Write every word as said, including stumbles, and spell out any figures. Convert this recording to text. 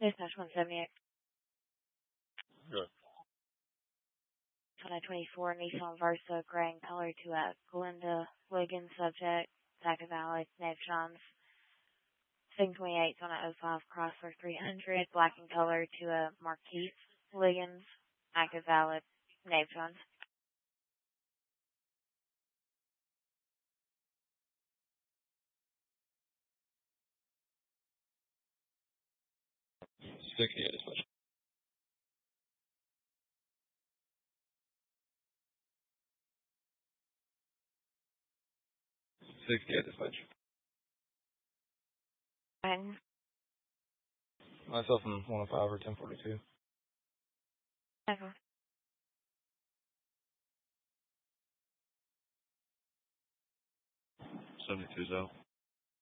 Dispatch one seventy-eight. Good. twenty twenty-four Nissan Versa, gray in color to a Glenda Wiggins subject, Active Valley, Nave Johns. Sing twenty-eight on a oh five Chrysler three hundred, black in color to a Marquise Wiggins, Active Valley, Nave Johns. sixty-eight dispatch. sixty-eight dispatch. And Myself in one oh five or ten forty-two. okay. seventy-two Zell.